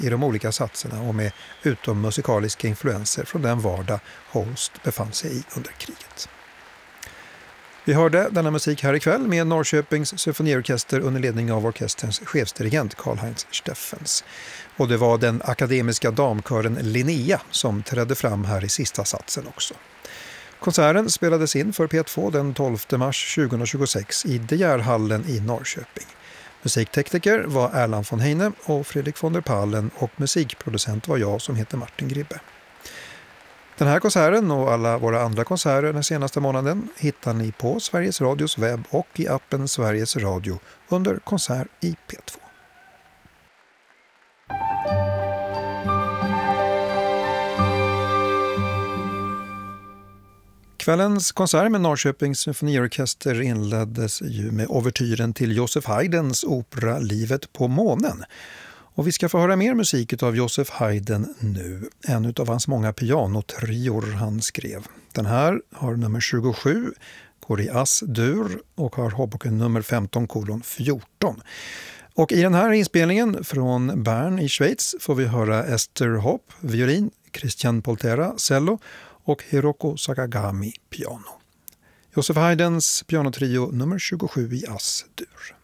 i de olika satserna och med utommusikaliska influenser från den vardag Holst befann sig i under kriget. Vi hörde denna musik här ikväll med Norrköpings symfoniorkester under ledning av orkesterns chefsdirigent Karl-Heinz Steffens. Och det var den akademiska damkören Linnea som trädde fram här i sista satsen också. Konserten spelades in för P2 den 12 mars 2026 i De Geerhallen i Norrköping. Musiktekniker var Erland von Heine och Fredrik von der Pallen och musikproducent var jag som heter Martin Gribbe. Den här konserten och alla våra andra konserter den senaste månaden hittar ni på Sveriges Radios webb och i appen Sveriges Radio under konsert i P2. Kvällens konsert med Norrköpings symfoniorkester inleddes ju med ouvertyren till Joseph Haydns opera Livet på månen. Och vi ska få höra mer musik av Joseph Haydn nu, en av hans många pianotrior han skrev. Den här har nummer 27, går i As-dur och har Hoboken nummer 15:14. Och i den här inspelningen från Bern i Schweiz får vi höra Esther Hopp, violin, Christian Poltera, cello och Hiroko Sakagami, piano. Joseph Haydns pianotrio nummer 27 i As-dur.